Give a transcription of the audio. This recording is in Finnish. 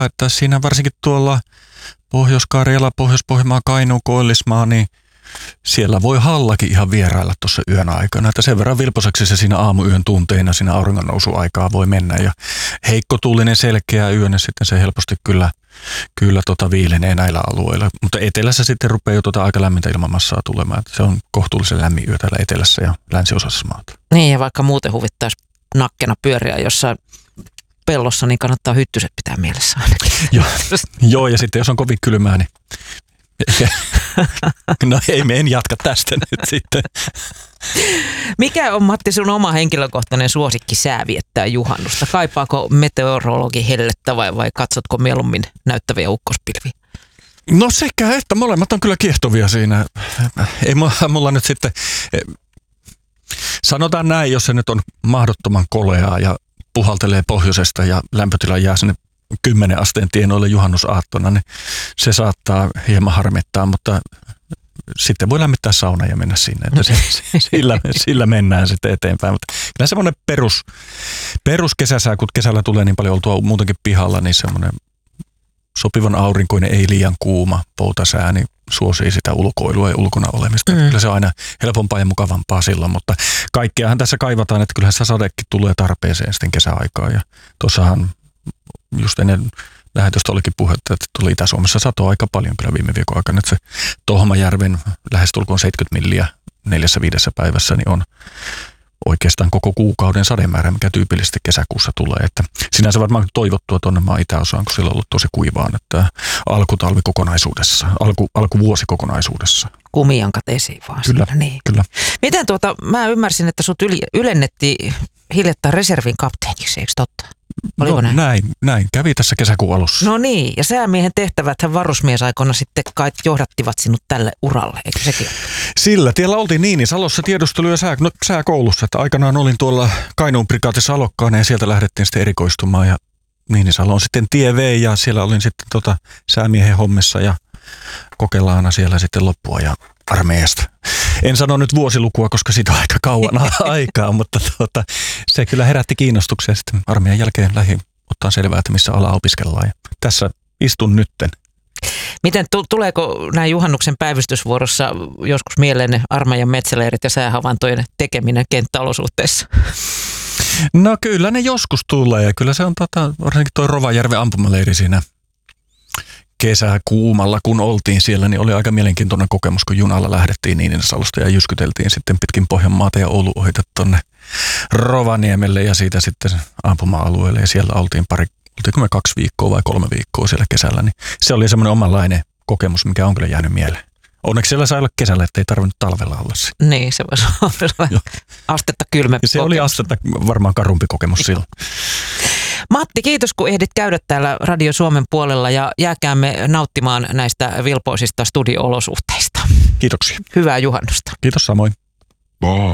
että siinä varsinkin tuolla Pohjois-Karjala, Pohjois-Pohjanmaa, Kainuu, Koillismaa, niin siellä voi hallakin ihan vierailla tuossa yön aikana. Että sen verran vilposeksi se siinä aamuyön tunteina siinä auringonnousuaikaa voi mennä. Ja heikko tuulinen selkeä yö, niin sitten se helposti kyllä viilenee näillä alueilla. Mutta etelässä sitten rupeaa jo aika lämmintä ilmamassaa tulemaan. Että se on kohtuullisen lämmin yö täällä etelässä ja länsiosassa maata. Niin, ja vaikka muuten huvittaisi nakkena pyöriä jossain pellossa, niin kannattaa hyttyset pitää mielessä ainakin. Joo, ja sitten jos on kovin kylmää, niin no ei, me en jatka tästä nyt sitten. Mikä on, Matti, sun oma henkilökohtainen suosikki sää viettää juhannusta? Kaipaako meteorologi hellettä vai katsotko mieluummin näyttäviä ukkospilviä? No sekä, että molemmat on kyllä kiehtovia siinä. Ei mulla nyt sitten, sanotaan näin, jos se nyt on mahdottoman koleaa ja puhaltelee pohjoisesta ja lämpötila jää sinne 10 asteen tienoille juhannusaattona, niin se saattaa hieman harmittaa, mutta sitten voi lämmittää sauna ja mennä sinne, että sillä mennään sitten eteenpäin. Mutta kyllä semmoinen peruskesäsää, kun kesällä tulee niin paljon oltua muutenkin pihalla, niin semmoinen sopivan aurinkoinen, ei liian kuuma poutasää, niin suosii sitä ulkoilua ja ulkona olemista. Kyllä se on aina helpompaa ja mukavampaa silloin, mutta kaikkeahan tässä kaivataan, että kyllähän se sadekin tulee tarpeeseen sitten kesäaikaa. Ja tuossahan just ennen lähetystä olikin puhetta, että tuli Itä-Suomessa satoa aika paljon kyllä viime viikon aikana. Että se Tohmajärven lähestulkoon 70 milliä 4-5 päivässä niin on oikeastaan koko kuukauden sademäärä, mikä tyypillisesti kesäkuussa tulee. Että sinänsä varmaan toivottua tuonne maan itäosaan, kun sillä on ollut tosi kuivaan, että alkutalvi kokonaisuudessa, alkuvuosi kokonaisuudessa. Kumijankat esiin vaan. Kyllä, niin. Kyllä. Miten mä ymmärsin, että sut ylennettiin hiljattain reservin kapteeniksi, eikö totta? Oliko näin kävi tässä kesäkuun alussa. No niin, ja säämiehen tehtäväthän varusmiesaikoina sitten kai johdattivat sinut tälle uralle, eikö sekin? Sillä tiellä oltiin Niinisalossa tiedustelu- ja sääkoulussa, että aikanaan olin tuolla Kainuun prikaatissa alokkaana ja sieltä lähdettiin sitten erikoistumaan ja Niinisalo on sitten tie V ja siellä olin sitten säämiehen hommissa ja kokelaana siellä sitten loppua ja armeijasta. En sano nyt vuosilukua, koska siitä on aika kauan aikaa, mutta se kyllä herätti kiinnostuksia. Sitten armeijan jälkeen lähdin ottaa selvää, että missä alaa opiskellaan. Ja tässä istun nytten. Miten tuleeko näin juhannuksen päivystysvuorossa joskus mieleen ne armeijan metsäleirit ja säähavaintojen tekeminen kenttäolosuhteissa? No kyllä ne joskus tulee ja kyllä se on varsinkin tuo Rovajärven ampumaleiri siinä kesäkuumalla, kun oltiin siellä, niin oli aika mielenkiintoinen kokemus, kun junalla lähdettiin Niinisalosta ja jyskyteltiin sitten pitkin Pohjanmaata ja Oulu ohite tuonne Rovaniemelle ja siitä sitten ampuma-alueelle ja siellä oltiinko me 2 viikkoa vai 3 viikkoa siellä kesällä, niin se oli semmoinen omanlainen kokemus, mikä on kyllä jäänyt mieleen. Onneksi siellä sai olla kesällä, ettei tarvinnut talvella olla se. Niin, se voisi olla astetta kylmempi se kokemus. Oli astetta varmaan karumpi kokemus silloin. Matti, kiitos kun ehdit käydä täällä Radio Suomen puolella ja jääkäämme nauttimaan näistä vilpoisista studio-olosuhteista. Kiitoksia. Hyvää juhannusta. Kiitos samoin.